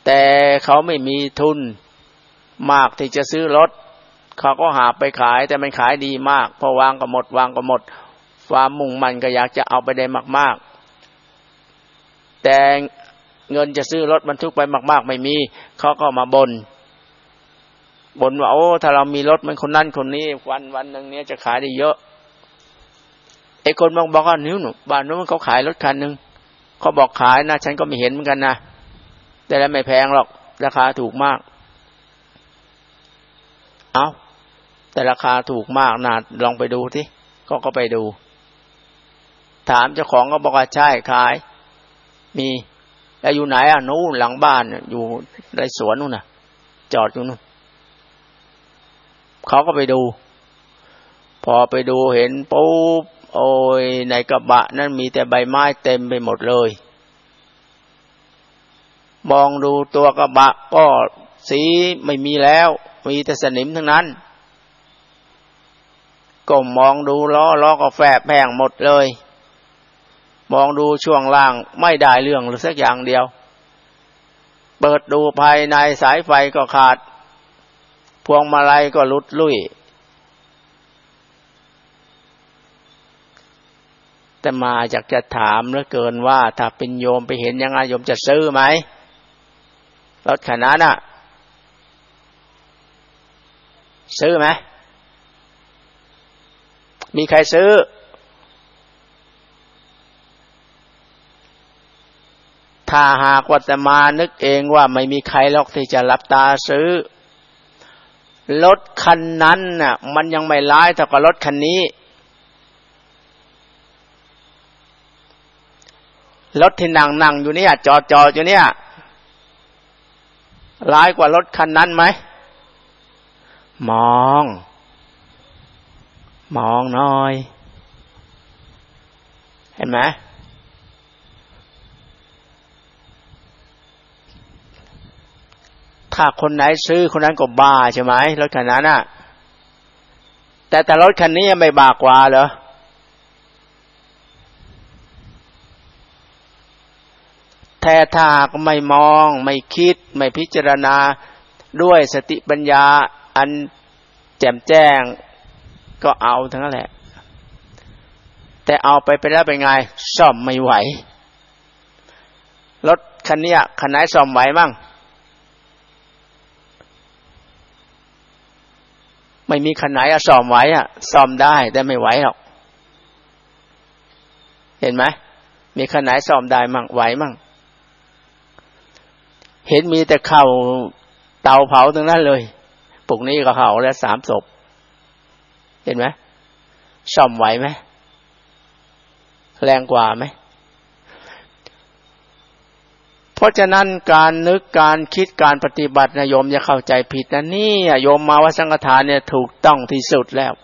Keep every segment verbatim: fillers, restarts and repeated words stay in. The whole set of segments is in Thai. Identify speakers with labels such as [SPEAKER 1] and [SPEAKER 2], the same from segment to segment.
[SPEAKER 1] แต่เขาไม่มีทุนมากที่จะซื้อรถเขาก็หาไปขายแต่มันขายดีมากพอวางก็หมดวางก็หมดความมุ่งมั่นก็อยากจะเอาไปได้มากๆแต่เงินจะซื้อรถบรรทุกไปมากๆไม่มีเขาก็มาบ่นบ่นว่าโอ้ถ้าเรามีรถเหมือนคนนั้นคนนี้วันวันนึงเนี้ยจะขายได้เยอะไอ้คนบางบอกว่านิ้วหนูบ้านนู้นเขาขายรถคันนึงเขาบอกขายนะฉันก็ไม่เห็นเหมือนกันนะแต่แล้วไม่แพงหรอกราคาถูกมากเอาแต่ราคาถูกมากนะลองไปดูสิก็ก็ไปดูถามเจ้าของก็บอกว่าใช่ขายมีแล้วอยู่ไหนอ่ะนู้นหลังบ้านอยู่ในสวนนู่นน่ะจอดอยู่นู่นเขาก็ไปดูพอไปดูเห็นปุ๊บโอ้ยในกระบะนั้นมีแต่ใบไม้เต็มไปหมดเลยมองดูตัวกระบะก็สีไม่มีแล้วมีแต่สนิมทั้งนั้นก็มองดูล้อล้อก็แฝบแพงหมดเลยมองดูช่วงล่างไม่ได้เรื่องหรือสักอย่างเดียวเปิดดูภายในสายไฟก็ขาดพวงมาลัยก็หลุดลุ่ยแต่มาอยากจะถามเหลือเกินว่าถ้าเป็นโยมไปเห็นยังไงโยมจะซื้อไหมรถคันนั้นน่ะซื้อไหมมีใครซื้อถ้าหากว่าจะมานึกเองว่าไม่มีใครหรอกที่จะรับตาซื้อรถคันนั้นน่ะมันยังไม่ร้ายเท่ากับรถคันนี้รถที่นั่งนั่งอยู่เนี่ยจอดจอดอยู่เนี่ยร้ายกว่ารถคันนั้นไหมมองมองหน่อยเห็นไหมถ้าคนไหนซื้อคนนั้นก็บ้าใช่ไหมรถคันนั้นน่ะแต่แต่รถคันนี้ไม่บ้ากว่าเหรอแต่ถ้าไม่มองไม่คิดไม่พิจารณาด้วยสติปัญญาอันแจ่มแจ้งก็เอาทั้งนั้นแหละแต่เอาไปไปแล้วเป็นไงซ่อมไม่ไหวรถคันนี้คันไหนซ่อมไหวมั่งไม่มีคันไหนอะซ่อมไหวอะซ่อมได้แต่ไม่ไหวหรอกเห็นไหมมีคันไหนซ่อมได้มั่งไหวมั่งเห็นมีแต่เข้าเตาเผาทั้งนั้นเลยพวกนี้ก็เผาแล้วสามศพเห็นไหมซ่อมไหวไหมแรงกว่าไหมเพราะฉะนั้นการนึกการคิดการปฏิบัตินะโยมอย่าเข้าใจผิดนะนี่โยมมาวัดสังฆทานเนี่ยถูกต้องที่สุดแล้ว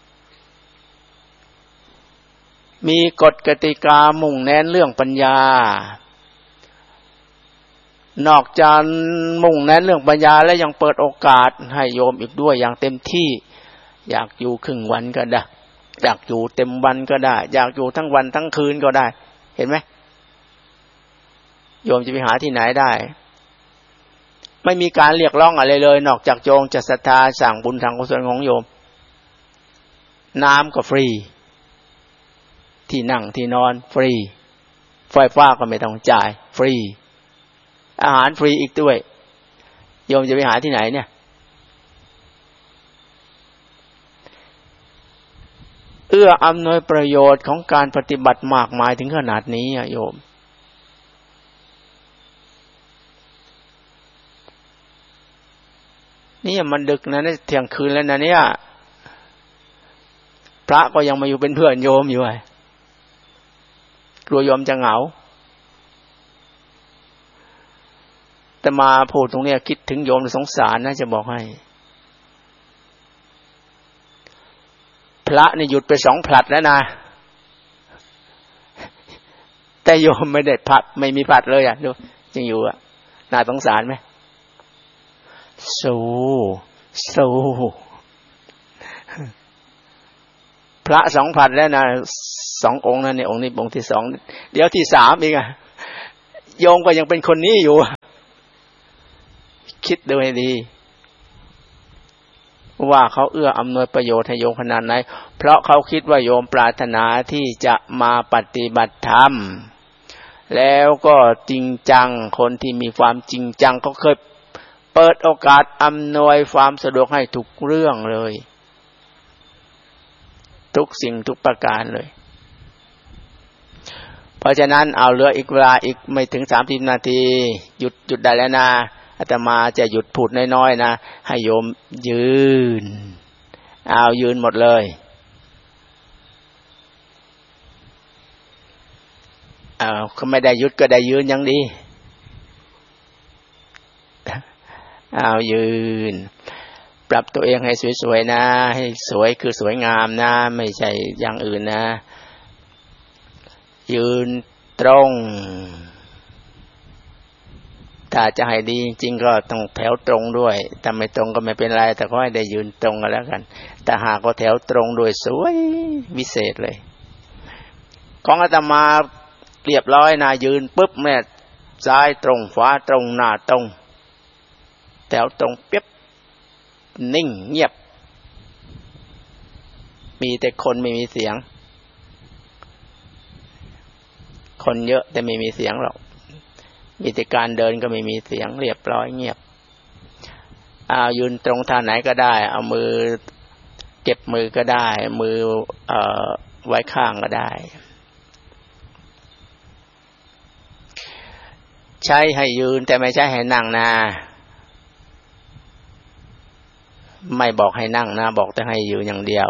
[SPEAKER 1] มีกฎกติกามุ่งเน้นเรื่องปัญญานอกจากมุ่งเน้นเรื่องปัญญาแล้วยังเปิดโอกาสให้โยมอีกด้วยอย่างเต็มที่อยากอยู่ครึ่งวันก็ได้อยากอยู่เต็มวันก็ได้อยากอยู่ทั้งวันทั้งคืนก็ได้เห็นไหมโยมจะไปหาที่ไหนได้ไม่มีการเรียกร้องอะไรเลยนอกจากโยมจะศรัทธาสั่งบุญทางกุศลของโยมน้ำก็ฟรีที่นั่งที่นอนฟรีไฟฟ้าก็ไม่ต้องจ่ายฟรีอาหารฟรีอีกด้วยโยมจะไปหาที่ไหนเนี่ยเอื้ออำนวยประโยชน์ของการปฏิบัติมากมายถึงขนาดนี้โยมนี่มันดึกนะเนี่ยเที่ยงคืนแล้วนะเนี่ยพระก็ยังมาอยู่เป็นเพื่อนโยมอยู่ไงกลัวโยมจะเหงาแต่มาพูดตรงนี้คิดถึงโยมสงสารนะจะบอกให้พระนี่หยุดไปสองผลัดแล้วนะแต่โยมไม่ได้ผลัดไม่มีผลัดเลยอ่ะดูยังอยู่อ่ะน่าสงสารไหมสู้สู้พระสองผลัดแล้วนะสององค์นั่นเนี่ยองค์นี้องค์ที่สองเดี๋ยวที่สามอีกอ่ะโยมก็ยังเป็นคนนี้อยู่คิดดูให้ดีว่าเขาเอื้ออำนวยประโยชน์ให้โยมขนาดไหนเพราะเขาคิดว่าโยมปรารถนาที่จะมาปฏิบัติธรรมแล้วก็จริงจังคนที่มีความจริงจังเขาเคยเปิดโอกาสอำนวยความสะดวกให้ทุกเรื่องเลยทุกสิ่งทุกประการเลยเพราะฉะนั้นเอาเหลืออีกเวลาอีกไม่ถึงสามสิบนาทีหยุดหยุดได้แล้วนะอาตมาจะหยุดพูดน้อยๆนะให้โยมยืนเอายืนหมดเลยเอาเขาไม่ได้หยุดก็ได้ยืนยังดีเอายืนปรับตัวเองให้สวยๆนะให้สวยคือสวยงามนะไม่ใช่อย่างอื่นนะยืนตรงถ้าจะให้ดีจริงๆก็ต้องแถวตรงด้วยถ้าไม่ตรงก็ไม่เป็นไรแต่ขอให้ได้ยืนตรงกันแล้วกันแต่หากว่าแถวตรงด้วยสวยวิเศษเลยของอาตมาเรียบร้อยนะยืนปุ๊บเนี่ยซ้ายตรงขวาตรงหน้าตรงแถวตรงเปี๊ยบนิ่งเงียบมีแต่คนไม่มีเสียงคนเยอะแต่ไม่มีเสียงหรอกมีแต่การเดินก็ไม่มีเสียงเรียบร้อยเงียบเอายืนตรงท่าไหนก็ได้เอามือเก็บมือก็ได้มือเอ่อไว้ข้างก็ได้ใช้ให้ยืนแต่ไม่ใช่ให้นั่งนะไม่บอกให้นั่งนะบอกแต่ให้ยืนอย่างเดียว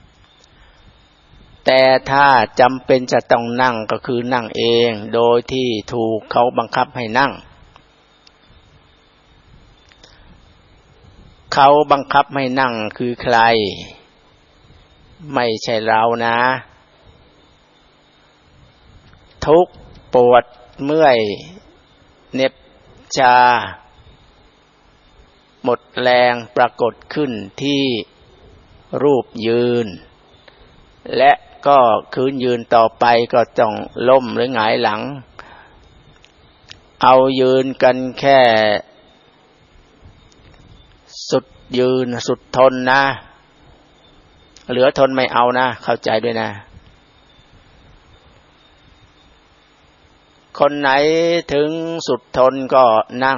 [SPEAKER 1] แต่ถ้าจำเป็นจะต้องนั่งก็คือนั่งเองโดยที่ถูกเขาบังคับให้นั่งเขาบังคับให้นั่งคือใครไม่ใช่เรานะทุกข์ปวดเมื่อยเหน็บชาหมดแรงปรากฏขึ้นที่รูปยืนและก็คืนยืนต่อไปก็ต้องล้มหรือหงายหลังเอายืนกันแค่สุดยืนสุดทนนะเหลือทนไม่เอานะเข้าใจด้วยนะคนไหนถึงสุดทนก็นั่ง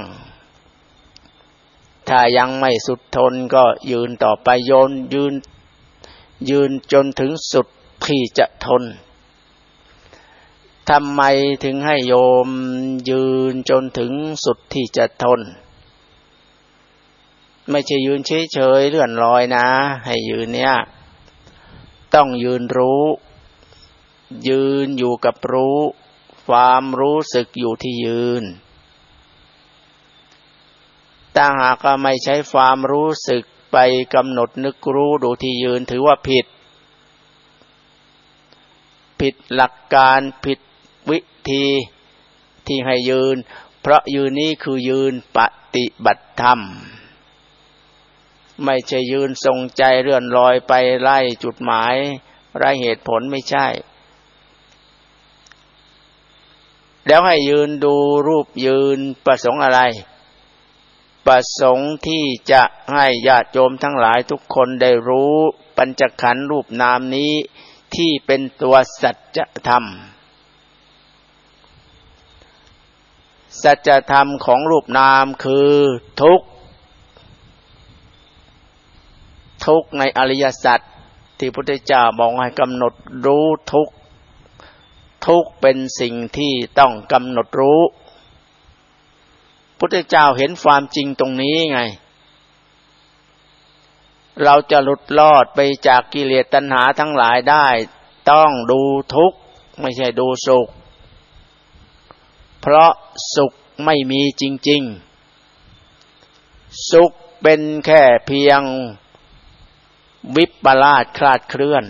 [SPEAKER 1] ถ้ายังไม่สุดทนก็ยืนต่อไปโยนยืนยืนจนถึงสุดที่จะทนทำไมถึงให้โยมยืนจนถึงสุดที่จะทนไม่ใช่ยืนเฉยๆเลื่อนลอยนะให้ยืนเนี่ยต้องยืนรู้ยืนอยู่กับรู้ความรู้สึกอยู่ที่ยืนถ้าหากไม่ใช้ความรู้สึกไปกำหนดนึกรู้ดูที่ยืนถือว่าผิดผิดหลักการผิดวิธีที่ให้ยืนเพราะยืนนี้คือยืนปฏิบัติธรรมไม่ใช่ยืนทรงใจเลื่อนลอยไปไล่จุดหมายไร้เหตุผลไม่ใช่แล้วให้ยืนดูรูปยืนประสงค์อะไรประสงค์ที่จะให้ญาติโยมทั้งหลายทุกคนได้รู้ปัญจขันธ์รูปนามนี้ที่เป็นตัวสัจธรรมสัจธรรมของรูปนามคือทุกข์ทุกข์ในอริยสัจที่พระพุทธเจ้าบอกให้กำหนดรู้ทุกข์ทุกข์เป็นสิ่งที่ต้องกำหนดรู้พุทธเจ้าเห็นความจริงตรงนี้ไงเราจะหลุดรอดไปจากกิเลสตัณหาทั้งหลายได้ต้องดูทุกข์ไม่ใช่ดูสุขเพราะสุขไม่มีจริงๆสุขเป็นแค่เพียงวิปลาสคลาดเคลื่อน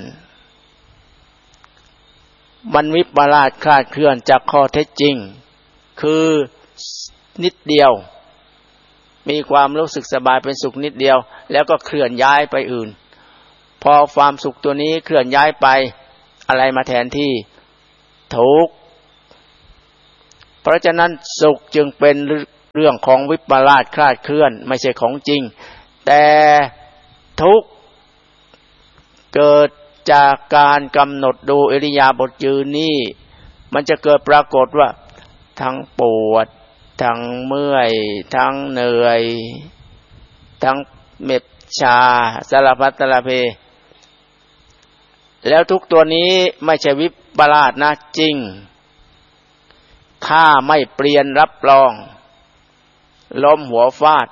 [SPEAKER 1] มันวิปลาสคลาดเคลื่อนจากข้อเท็จจริงคือนิดเดียวมีความรู้สึกสบายเป็นสุขนิดเดียวแล้วก็เคลื่อนย้ายไปอื่นพอความสุขตัวนี้เคลื่อนย้ายไปอะไรมาแทนที่ทุกข์เพราะฉะนั้นสุขจึงเป็นเรื่องของวิปลาสคลาดเคลื่อนไม่ใช่ของจริงแต่ทุกข์เกิดจากการกำหนดดูอิริยาบถยืนนี่มันจะเกิดปรากฏว่าทั้งปวดทั้งเมื่อยทั้งเหนื่อยทั้งเหน็บชาสารพัดสารเพแล้วทุกตัวนี้ไม่ใช่วิปลาสนะจริงถ้าไม่เปลี่ยนรับรองล้มหัวฟาด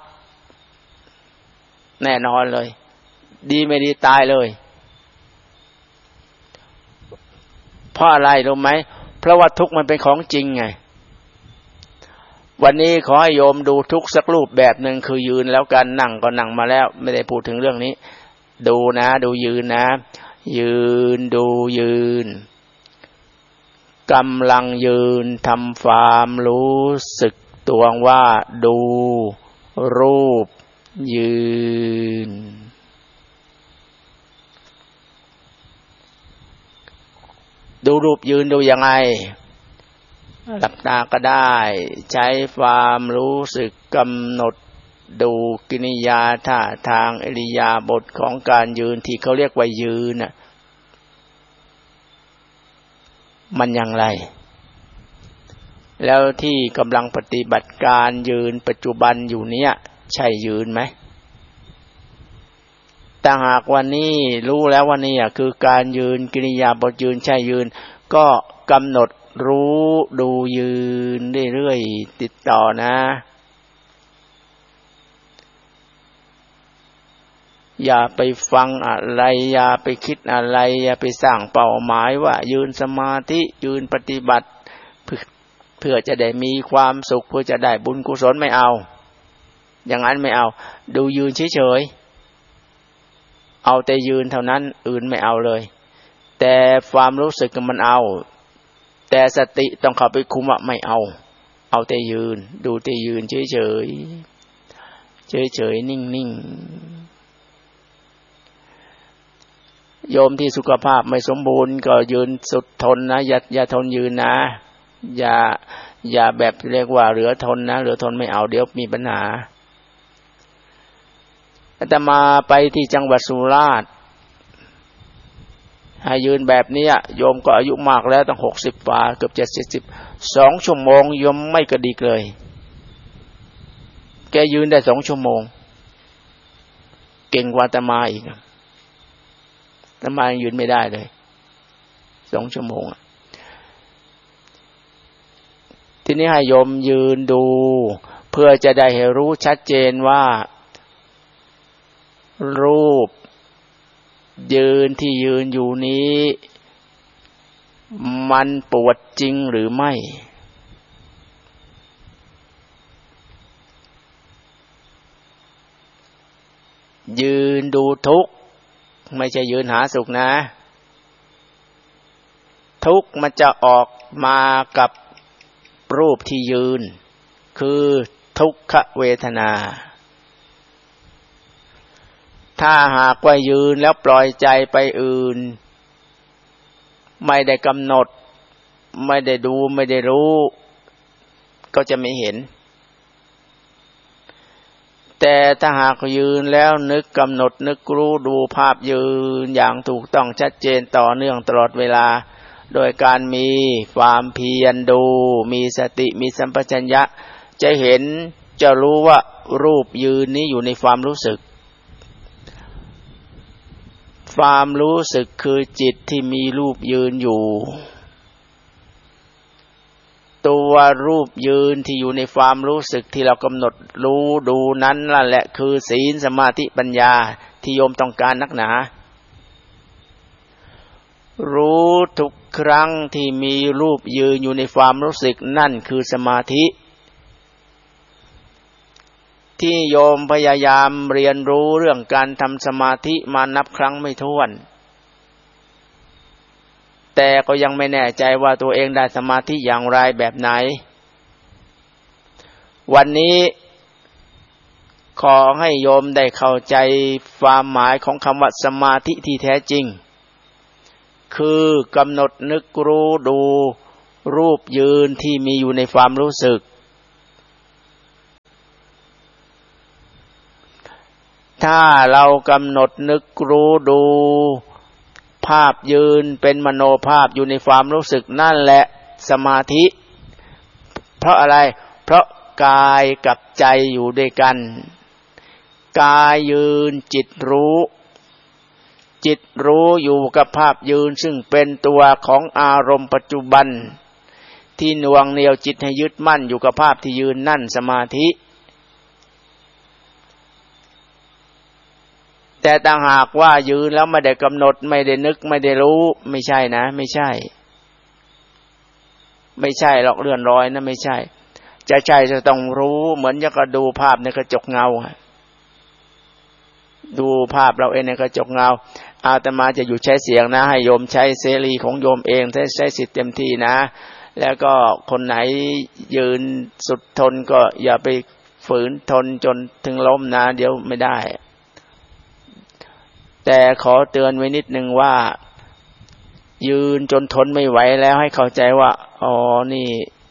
[SPEAKER 1] แน่นอนเลยดีไม่ดีตายเลยเพราะอะไรรู้ไหมเพราะว่าทุกข์มันเป็นของจริงไงวันนี้ขอให้โยมดูทุกข์สักรูปแบบหนึ่งคือยืนแล้วกันนั่งก็นั่งมาแล้วไม่ได้พูดถึงเรื่องนี้ดูนะดูยืนนะยืนดูยืนกำลังยืนทำความรู้สึกตัวว่าดูรูปยืนดูรูปยืนดูยังไงหลับตาก็ได้ใช้ความรู้สึกกำหนดดูกิริยาท่าทางอิริยาบถของการยืนที่เขาเรียกว่ายืนน่ะมันอย่างไรแล้วที่กำลังปฏิบัติการยืนปัจจุบันอยู่เนี้ยใช่ยืนไหมแต่หากวันนี้รู้แล้วว่านี่คือการยืนกิริยาบถยืนใช่ยืนก็กำหนดรู้ดูยืนเรื่อยๆติดต่อนะอย่าไปฟังอะไรอย่าไปคิดอะไรอย่าไปสร้างเป้าหมายว่ายืนสมาธิยืนปฏิบัติเพื่อเพื่อจะได้มีความสุขเพื่อจะได้บุญกุศลไม่เอาอย่างนั้นไม่เอาดูยืนเฉยๆเอาแต่ยืนเท่านั้นอื่นไม่เอาเลยแต่ความรู้สึกมันเอาแต่สติต้องเข้าไปคุมว่าไม่เอาเอาแต่ยืนดูแต่ยืนเฉยๆเฉยๆนิ่งๆโยมที่สุขภาพไม่สมบูรณ์ก็ยืนสุดทนนะอย่าอย่าทนยืนนะอย่าอย่าแบบเรียกว่าเหลือทนนะเหลือทนไม่เอาเดี๋ยวมีปัญหาอาตมาไปที่จังหวัดสุราษฎร์ให้ยืนแบบนี้โยมก็อายุมากแล้วตั้งหกสิบกว่าเกือบเจ็ดสิบสองชั่วโมงโยมไม่กระดิกเลยแกยืนได้สองชั่วโมงเก่งกว่าอาตมาอีกอาตมายืนไม่ได้เลยสองชั่วโมงทีนี้ให้โยมยืนดูเพื่อจะได้ให้รู้ชัดเจนว่ารูปยืนที่ยืนอยู่นี้มันปวดจริงหรือไม่ยืนดูทุกข์ไม่ใช่ยืนหาสุขนะทุกข์มันจะออกมากับรูปที่ยืนคือทุกขเวทนาถ้าหากว่ายืนแล้วปล่อยใจไปอื่นไม่ได้กำหนดไม่ได้ดูไม่ได้รู้ก็จะไม่เห็นแต่ถ้าหากยืนแล้วนึกกำหนดนึกรู้ดูภาพยืนอย่างถูกต้องชัดเจนต่อเนื่องตลอดเวลาโดยการมีความเพียรดูมีสติมีสัมปชัญญะจะเห็นจะรู้ว่ารูปยืนนี้อยู่ในความรู้สึกความรู้สึกคือจิตที่มีรูปยืนอยู่ตัวรูปยืนที่อยู่ในความรู้สึกที่เรากำหนดรู้ดูนั้นนั่นแหละคือศีลสมาธิปัญญาที่โยมต้องการนักหนารู้ทุกครั้งที่มีรูปยืนอยู่ในความรู้สึกนั่นคือสมาธิที่โยมพยายามเรียนรู้เรื่องการทำสมาธิมานับครั้งไม่ถ้วนแต่ก็ยังไม่แน่ใจว่าตัวเองได้สมาธิอย่างไรแบบไหนวันนี้ขอให้โยมได้เข้าใจความหมายของคำว่าสมาธิที่แท้จริงคือกำหนดนึกรู้ดูรูปยืนที่มีอยู่ในความรู้สึกถ้าเรากำหนดนึกรู้ดูภาพยืนเป็นมโนภาพอยู่ในความรู้สึกนั่นแหละสมาธิเพราะอะไรเพราะกายกับใจอยู่ด้วยกันกายยืนจิตรู้จิตรู้อยู่กับภาพยืนซึ่งเป็นตัวของอารมณ์ปัจจุบันที่หน่วงเหนี่ยวจิตให้ยึดมั่นอยู่กับภาพที่ยืนนั่นสมาธิแต่ต่างหากว่ายืนแล้วไม่ได้กำหนดไม่ได้นึกไม่ได้รู้ไม่ใช่นะไม่ใช่ไม่ใช่หรอกเลื่อนลอยนะไม่ใช่จะใช่จะต้องรู้เหมือนอย่างกับดูภาพในกระจกเงาดูภาพเราเองในกระจกเงาอาตมาจะอยู่ใช้เสียงนะให้โยมใช้เสรีของโยมเองใช้ใช้สิทธิ์เต็มที่นะแล้วก็คนไหนยืนสุดทนก็อย่าไปฝืนทนจนถึงล้มนะเดี๋ยวไม่ได้แต่ขอเตือนไว้นิดนึงว่ายืนจนทนไม่ไหวแล้วให้เข้าใจว่าอ๋อนี่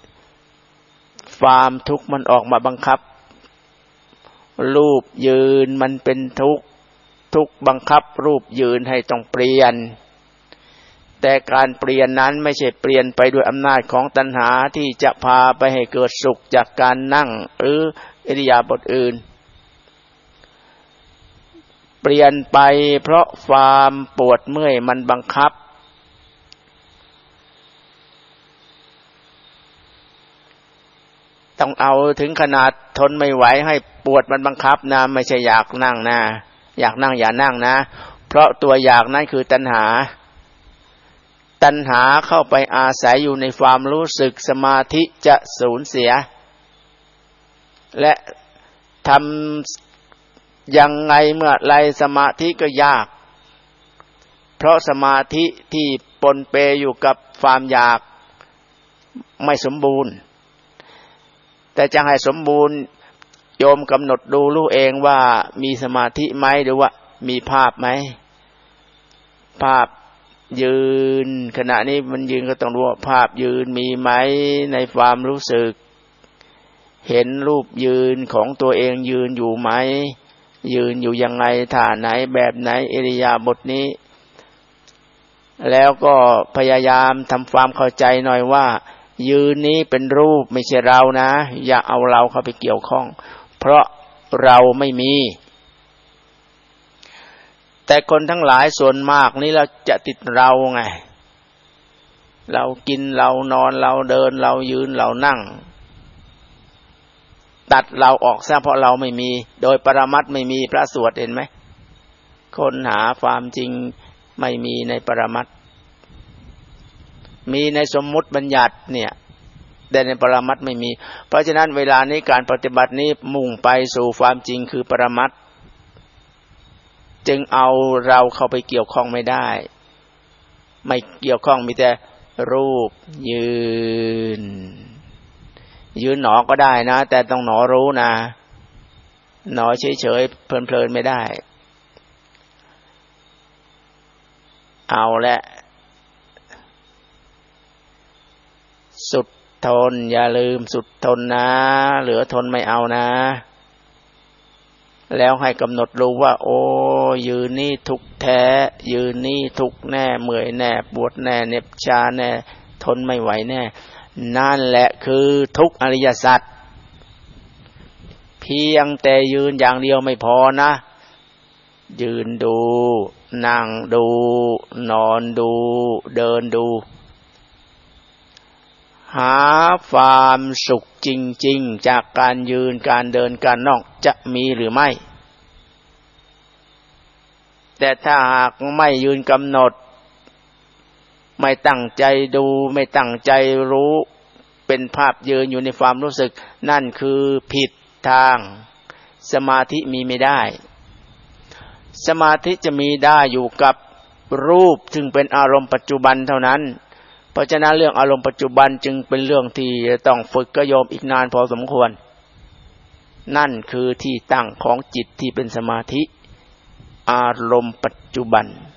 [SPEAKER 1] ความทุกข์มันออกมาบังคับรูปยืนมันเป็นทุกข์ทุกข์บังคับรูปยืนให้ต้องเปลี่ยนแต่การเปลี่ยนนั้นไม่ใช่เปลี่ยนไปด้วยอำนาจของตัณหาที่จะพาไปให้เกิดสุขจากการนั่งหรืออิริยาบถอื่นเปลี่ยนไปเพราะความปวดเมื่อยมันบังคับต้องเอาถึงขนาดทนไม่ไหวให้ปวดมันบังคับนะไม่ใช่อยากนั่งนะอยากนั่งอย่านั่งนะเพราะตัวอยากนั้นคือตัณหาตัณหาเข้าไปอาศัยอยู่ในความรู้สึกสมาธิจะสูญเสียและทำยังไงเมื่อไรสมาธิก็ยากเพราะสมาธิที่ปนเปอยู่กับความอยากไม่สมบูรณ์แต่จะให้สมบูรณ์โยมกำหนดดูรู้เองว่ามีสมาธิไหมหรือว่ามีภาพไหมภาพยืนขณะนี้มันยืนก็ต้องดูว่าภาพยืนมีไหมในความรู้สึกเห็นรูปยืนของตัวเองยืนอยู่ไหมยืนอยู่ยังไงท่าไหนแบบไหนอิริยาบถนี้แล้วก็พยายามทำความเข้าใจหน่อยว่ายืนนี้เป็นรูปไม่ใช่เรานะอย่าเอาเราเข้าไปเกี่ยวข้องเพราะเราไม่มีแต่คนทั้งหลายส่วนมากนี่เราจะติดเราไงเรากินเรานอนเราเดินเรายืนเรานั่งตัดเราออกซะเพราะเราไม่มีโดยปรมัตถ์ไม่มีพระสวดเห็นไหมคนหาความจริงไม่มีในปรมัตถ์มีในสมมุติบัญญัติเนี่ยแต่ในปรมัตถ์ไม่มีเพราะฉะนั้นเวลานี้การปฏิบัตินี้มุ่งไปสู่ความจริงคือปรมัตถ์จึงเอาเราเข้าไปเกี่ยวข้องไม่ได้ไม่เกี่ยวข้องมีแต่รูปยืนยืนหนอก็ได้นะแต่ต้องหนอรู้นะหนอเฉยๆเพลินๆไม่ได้เอาละสุดทนอย่าลืมสุดทนนะเหลือทนไม่เอานะแล้วให้กำหนดรู้ว่าโอ้ยืนนี่ทุกข์แท้ยืนนี่ทุกข์แน่เมื่อยแน่ปวดแน่เหน็บชาแน่ทนไม่ไหวแน่นั่นแหละคือทุกข์อริยสัจเพียงแต่ยืนอย่างเดียวไม่พอนะยืนดูนั่งดูนอนดูเดินดูหาความสุขจริงๆจากการยืนการเดินการนั่งจะมีหรือไม่แต่ถ้าหากไม่ยืนกำหนดไม่ตั้งใจดูไม่ตั้งใจรู้เป็นภาพยืนอยู่ในความรู้สึกนั่นคือผิดทางสมาธิมีไม่ได้สมาธิจะมีได้อยู่กับรูปซึ่งเป็นอารมณ์ปัจจุบันเท่านั้นเพราะฉะนั้นเรื่องอารมณ์ปัจจุบันจึงเป็นเรื่องที่ต้องฝึกกระโยมอีกนานพอสมควรนั่นคือที่ตั้งของจิตที่เป็นสมาธิอารมณ์ปัจจุบัน